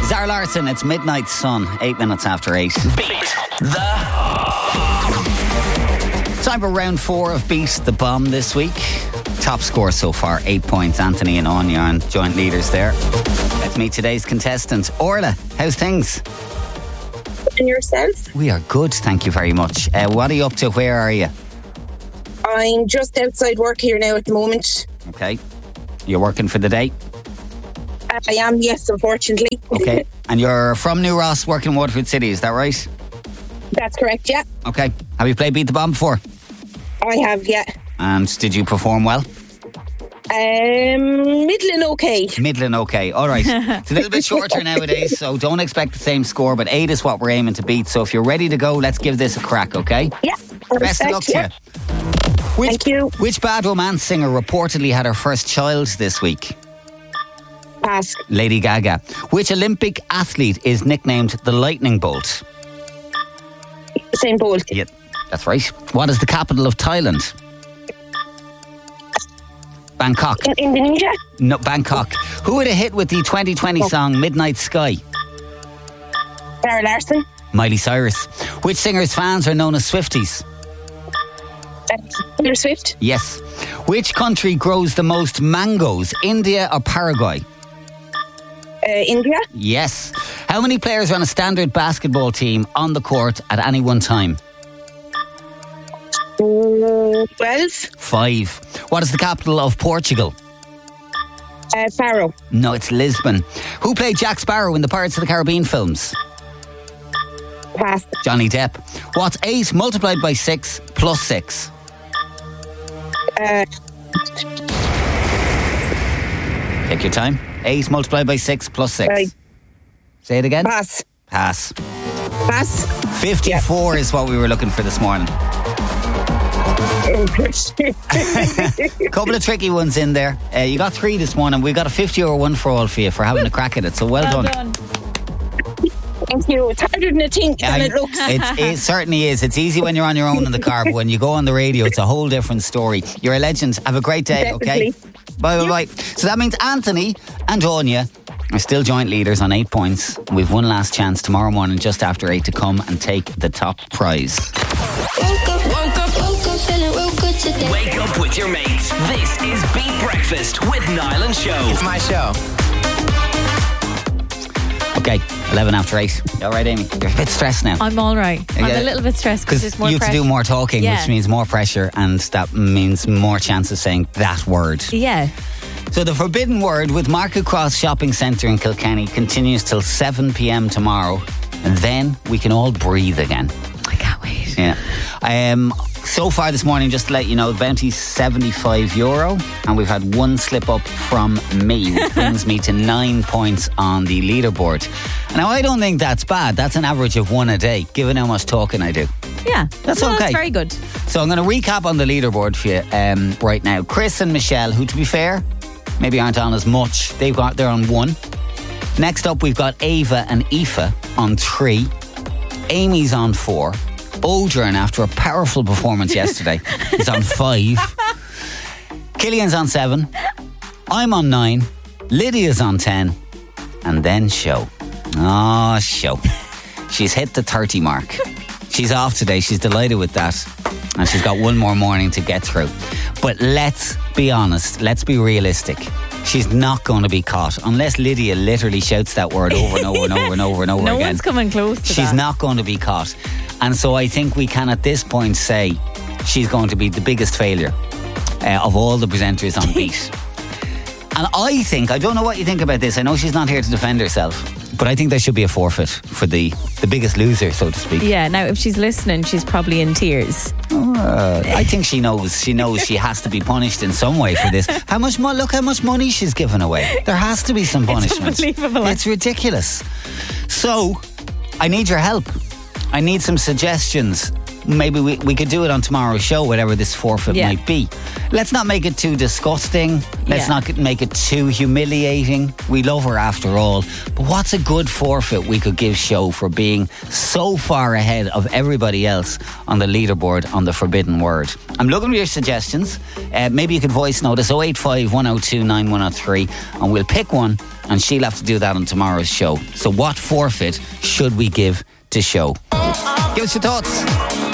Zara Larsson, it's Midnight Sun, 8 minutes after 8. Beat the... Time for round 4 of Beat the Bomb this week. Top score so far, 8 points. Anthony and Anya are joint leaders there. Let's meet today's contestant. Orla, how's things? And yourself? We are good, thank you very much. What are you up to? Where are you? I'm just outside work here now at the moment. Okay. You're working for the day? I am, yes, unfortunately. Okay. And you're from New Ross, working in Waterford City, is that right? That's correct, yeah. Okay. Have you played Beat the Bomb before? I have, yeah. And did you perform well? Middling okay. Middling okay. All right. It's a little bit shorter nowadays, so don't expect the same score, but 8 is what we're aiming to beat. So if you're ready to go, let's give this a crack, okay? Yeah. Best of luck to you. Thank you. Which bad romance singer reportedly had her first child this week? Pass. Lady Gaga. Which Olympic athlete is nicknamed the Lightning Bolt? Usain Bolt. Yeah, that's right. What is the capital of Thailand? Bangkok. Indonesia. No, Bangkok. Who had a hit with the 2020 song Midnight Sky? Zara Larsson. Miley Cyrus. Which singer's fans are known as Swifties? Taylor Swift. Yes. Which country grows the most mangoes, India or Paraguay? India. Yes. How many players are on a standard basketball team on the court at any one time? 12. 5. What is the capital of Portugal? Faro. No, it's Lisbon. Who played Jack Sparrow in the Pirates of the Caribbean films? Pass. Johnny Depp. What's 8 multiplied by 6 plus 6? Take your time. 8 multiplied by 6 plus 6. Say it again. Pass. Pass. Pass. 54 is what we were looking for this morning. Couple of tricky ones in there. You got 3 this morning. We got a €50 one for all for you for having a crack at it. So well done. Thank you. It's harder than I think than it looks. It certainly is. It's easy when you're on your own in the car, but when you go on the radio, it's a whole different story. You're a legend. Have a great day, Definitely. okay? Bye. So that means Anthony and Anya are still joint leaders on 8 points. We've one last chance tomorrow morning just after 8 to come and take the top prize. Woke up, feeling real good today. Wake up with your mates. This is Beat Breakfast with Niall and Show. It's my show. Okay, 11 after 8. You all right, Amy? You're a bit stressed now. I'm all right. I'm a little bit stressed because there's more you have pressure. to do more talking, which means more pressure, and that means more chance of saying that word. Yeah. So the forbidden word with Market Cross Shopping Centre in Kilkenny continues till 7 p.m. tomorrow, and then we can all breathe again. I can't wait. Yeah. So far this morning, just to let you know, the bounty's €75, and we've had one slip up from me, which brings me to 9 points on the leaderboard. Now, I don't think that's bad. That's an average of 1 a day, given how much talking I do. Yeah. That's okay. okay. That's very good. So I'm going to recap on the leaderboard for you right now. Chris and Michelle, who, to be fair, maybe aren't on as much. They're on 1. Next up, we've got Ava and Aoife on 3. Amy's on 4. Aldrin, after a powerful performance yesterday, is on 5. Killian's on 7. I'm on 9. Lydia's on 10. And then Show. Oh, Show. She's hit the 30 mark. She's off today. She's delighted with that. And she's got one more morning to get through. But let's be honest. Let's be realistic. She's not going to be caught unless Lydia literally shouts that word over and over and over and over and over No again. one's coming close to She's that. not going to be caught. And so I think we can at this point say she's going to be the biggest failure of all the presenters on Beat. And I think, I don't know what you think about this. I know she's not here to defend herself, but I think there should be a forfeit for the biggest loser, so to speak. Yeah, now if she's listening, she's probably in tears. I think she knows. She knows she has to be punished in some way for this. Look how much money she's given away. There has to be some punishment. It's unbelievable. It's ridiculous. So, I need your help. I need some suggestions. maybe we could do it on tomorrow's show, whatever this forfeit might be. Let's not make it too disgusting. Let's not make it too humiliating. We love her after all. But what's a good forfeit we could give Show for being so far ahead of everybody else on the leaderboard on the Forbidden Word? I'm looking for your suggestions. Maybe you could voice note us 085 102 9103 and we'll pick one and she'll have to do that on tomorrow's show. So what forfeit should we give to Show? Give us your thoughts.